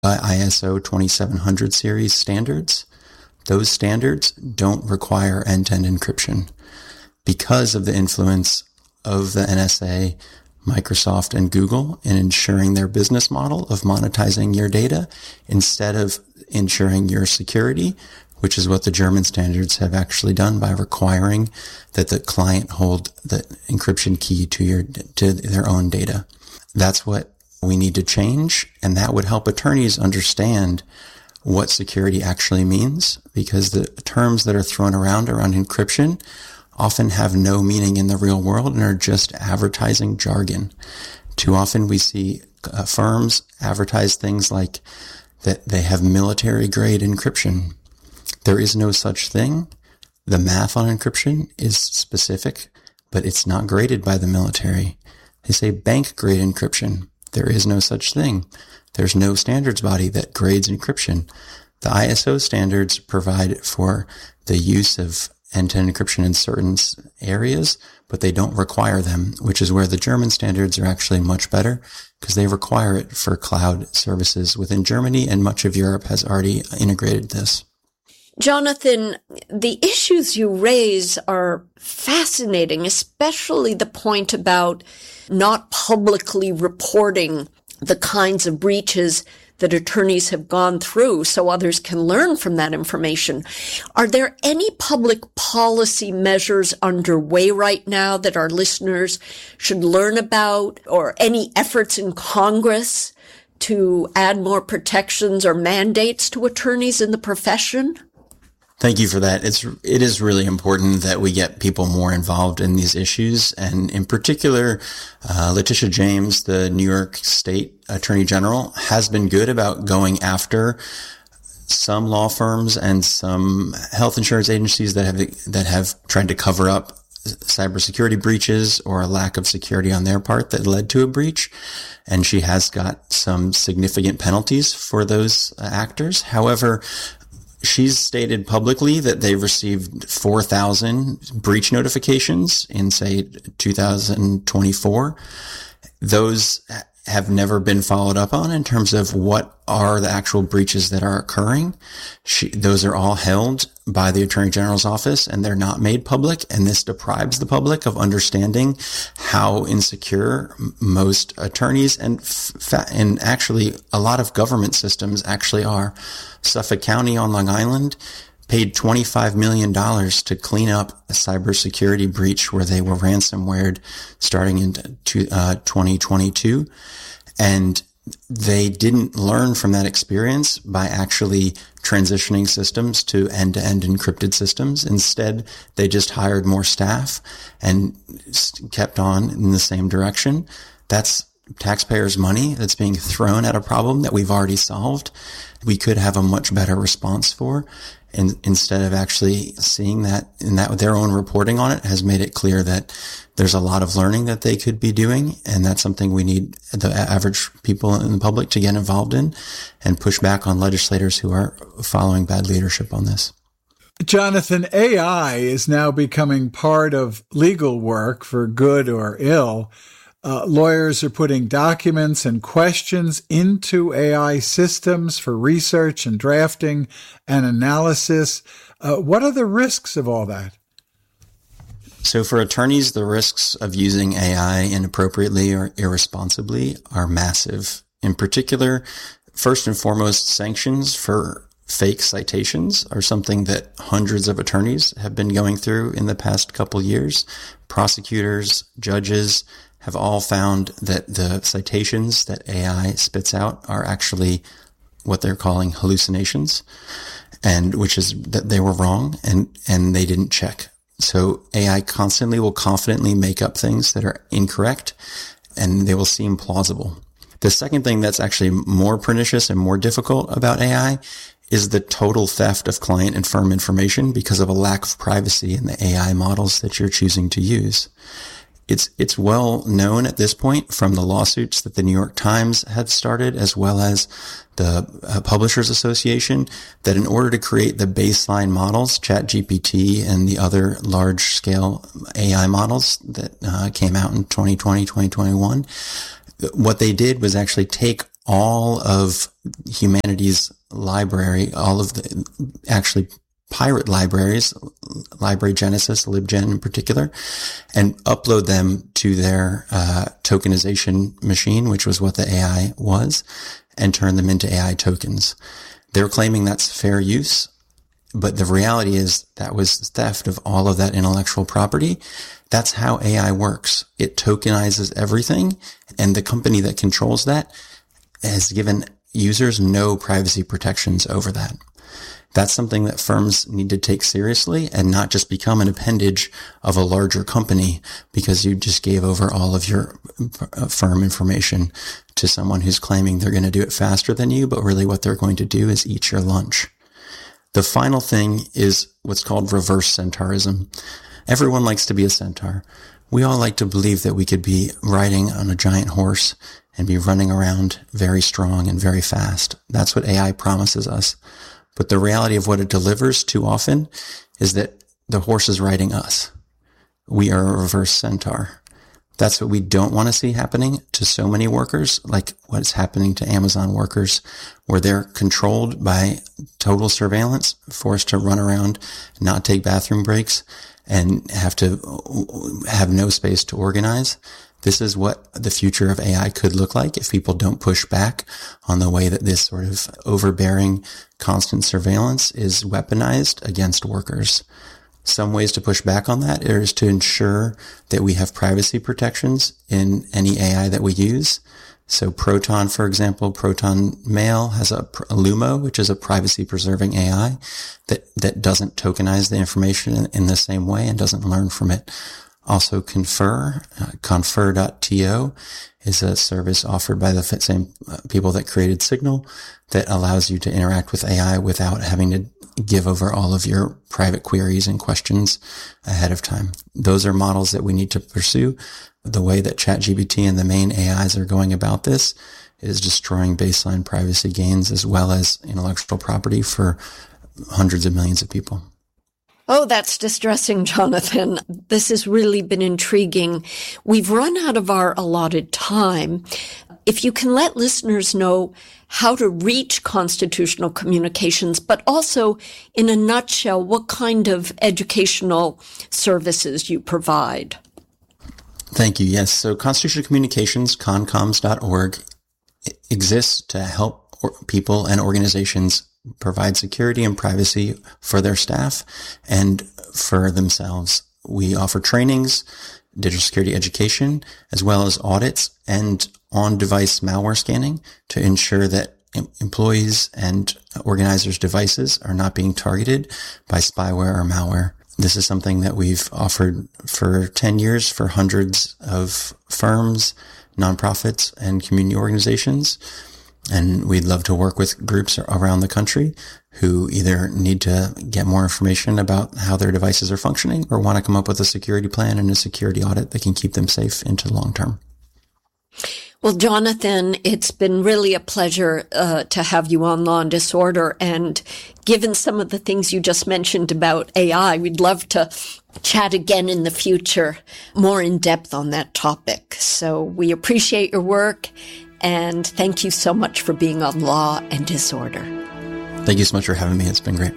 ISO 2700 series standards. Those standards don't require end-to-end encryption because of the influence of the NSA, Microsoft, and Google in ensuring their business model of monetizing your data instead of ensuring your security, which is what the German standards have actually done by requiring that the client hold the encryption key to their own data. That's what we need to change, and that would help attorneys understand what security actually means, because the terms that are thrown around encryption often have no meaning in the real world and are just advertising jargon. Too often we see firms advertise things like that they have military grade encryption. There is no such thing. The math on encryption is specific, but it's not graded by the military. They say bank grade encryption. There is no such thing. There's no standards body that grades encryption. The ISO standards provide for the use of end-to-end encryption in certain areas, but they don't require them, which is where the German standards are actually much better because they require it for cloud services within Germany, and much of Europe has already integrated this. Jonathan, the issues you raise are fascinating, especially the point about not publicly reporting the kinds of breaches that attorneys have gone through so others can learn from that information. Are there any public policy measures underway right now that our listeners should learn about, or any efforts in Congress to add more protections or mandates to attorneys in the profession? Thank you for that. It is really important that we get people more involved in these issues. And in particular, Letitia James, the New York State Attorney General, has been good about going after some law firms and some health insurance agencies that have tried to cover up cybersecurity breaches or a lack of security on their part that led to a breach. And she has got some significant penalties for those actors. However, she's stated publicly that they received 4,000 breach notifications in, say, 2024. Those have never been followed up on in terms of what are the actual breaches that are occurring. Those are all held by the Attorney General's office, and they're not made public. And this deprives the public of understanding how insecure most attorneys and actually a lot of government systems actually are. Suffolk County on Long Island paid $25 million to clean up a cybersecurity breach where they were ransomwared starting in 2022. And they didn't learn from that experience by actually transitioning systems to end-to-end encrypted systems. Instead, they just hired more staff and kept on in the same direction. That's taxpayers' money that's being thrown at a problem that we've already solved. We could have a much better response for. And instead of actually seeing that, and that their own reporting on it has made it clear that there's a lot of learning that they could be doing. And that's something we need the average people in the public to get involved in and push back on legislators who are following bad leadership on this. Jonathan, AI is now becoming part of legal work for good or ill. Lawyers are putting documents and questions into AI systems for research and drafting and analysis. What are the risks of all that? So for attorneys, the risks of using AI inappropriately or irresponsibly are massive. In particular, first and foremost, sanctions for fake citations are something that hundreds of attorneys have been going through in the past couple years. Prosecutors, judges have all found that the citations that AI spits out are actually what they're calling hallucinations, and which is that they were wrong and they didn't check. So AI constantly will confidently make up things that are incorrect, and they will seem plausible. The second thing that's actually more pernicious and more difficult about AI is the total theft of client and firm information because of a lack of privacy in the AI models that you're choosing to use. It's well known at this point from the lawsuits that the New York Times had started, as well as the Publishers Association, that in order to create the baseline models, ChatGPT and the other large-scale AI models that came out in 2020, 2021, what they did was actually take all of humanity's library, all of the actually pirate libraries, Library Genesis, LibGen in particular, and upload them to their tokenization machine, which was what the AI was, and turn them into AI tokens. They're claiming that's fair use, but the reality is that was theft of all of that intellectual property. That's how AI works. It tokenizes everything, and the company that controls that has given users no privacy protections over that. That's something that firms need to take seriously and not just become an appendage of a larger company because you just gave over all of your firm information to someone who's claiming they're going to do it faster than you, but really what they're going to do is eat your lunch. The final thing is what's called reverse centaurism. Everyone likes to be a centaur. We all like to believe that we could be riding on a giant horse and be running around very strong and very fast. That's what AI promises us. But the reality of what it delivers too often is that the horse is riding us. We are a reverse centaur. That's what we don't want to see happening to so many workers, like what's happening to Amazon workers, where they're controlled by total surveillance, forced to run around, not take bathroom breaks, and have to have no space to organize. This is what the future of AI could look like if people don't push back on the way that this sort of overbearing, constant surveillance is weaponized against workers. Some ways to push back on that is to ensure that we have privacy protections in any AI that we use. So Proton, for example, Proton Mail has a Lumo, which is a privacy preserving AI that doesn't tokenize the information in the same way and doesn't learn from it. Also Confer, Confer.to is a service offered by the same people that created Signal that allows you to interact with AI without having to give over all of your private queries and questions ahead of time. Those are models that we need to pursue. The way that ChatGPT and the main AIs are going about this is destroying baseline privacy gains as well as intellectual property for hundreds of millions of people. Oh, that's distressing, Jonathan. This has really been intriguing. We've run out of our allotted time. If you can let listeners know how to reach Constitutional Communications, but also, in a nutshell, what kind of educational services you provide. Thank you. Yes. So Constitutional Communications, concoms.org, exists to help people and organizations provide security and privacy for their staff and for themselves. We offer trainings, digital security education, as well as audits and on-device malware scanning to ensure that employees and organizers' devices are not being targeted by spyware or malware. This is something that we've offered for 10 years for hundreds of firms, nonprofits, and community organizations. And we'd love to work with groups around the country who either need to get more information about how their devices are functioning or want to come up with a security plan and a security audit that can keep them safe into the long term. Well, Jonathan, it's been really a pleasure to have you on Law and Disorder. And given some of the things you just mentioned about AI, we'd love to chat again in the future, more in depth on that topic. So we appreciate your work. And thank you so much for being on Law and Disorder. Thank you so much for having me. It's been great.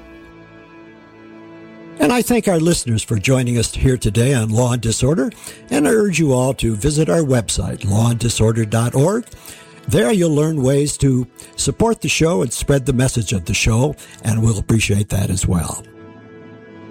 And I thank our listeners for joining us here today on Law and Disorder, and I urge you all to visit our website, lawanddisorder.org. There you'll learn ways to support the show and spread the message of the show, and we'll appreciate that as well.